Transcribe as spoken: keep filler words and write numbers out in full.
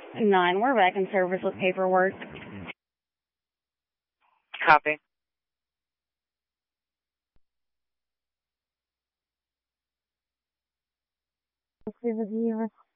Nine, we're back in service with paperwork. Copy. Let's see the